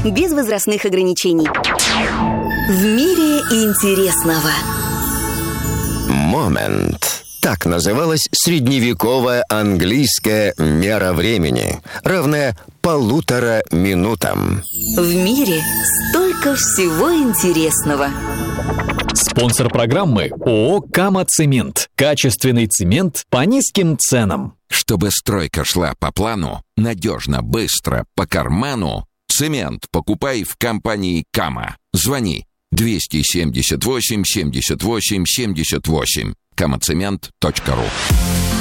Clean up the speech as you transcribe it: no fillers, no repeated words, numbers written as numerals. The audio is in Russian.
без возрастных ограничений. В мире интересного. Момент. Так называлась средневековая английская мера времени, равная 1,5 минутам. В мире столько всего интересного. Спонсор программы ООО «Кама Цемент». Качественный цемент по низким ценам. Чтобы стройка шла по плану, надежно, быстро, по карману, цемент покупай в компании «Кама». Звони 278 78 78. kamacement.ru.